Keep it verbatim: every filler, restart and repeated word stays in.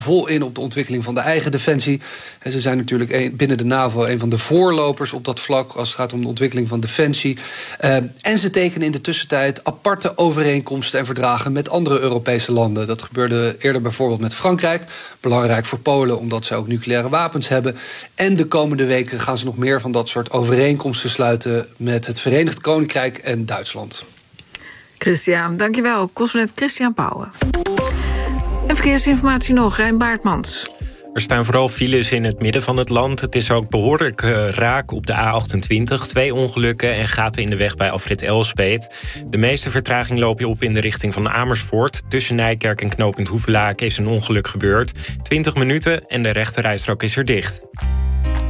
vol in op de ontwikkeling van de eigen defensie. En ze zijn natuurlijk een, binnen de NAVO een van de voorlopers op dat vlak als het gaat om de ontwikkeling van defensie. Uh, en ze tekenen in de tussentijd aparte overeenkomsten en verdragen met andere Europese landen. Dat gebeurde eerder bijvoorbeeld met Frankrijk. Belangrijk voor Polen omdat ze ook nucleaire wapens hebben. En de komende weken gaan ze nog meer van dat soort overeenkomsten sluiten met het Verenigd Koninkrijk en Duitsland. Christian, dankjewel. Correspondent Christian Pauwen. En verkeersinformatie nog, Rijn Baartmans. Er staan vooral files in het midden van het land. Het is ook behoorlijk uh, raak op de A achtentwintig. Twee ongelukken en gaten in de weg bij Afrit Elspeet. De meeste vertraging loop je op in de richting van Amersfoort. Tussen Nijkerk en knooppunt Hoevelaken is een ongeluk gebeurd. twintig minuten en de rechterrijstrook is er dicht.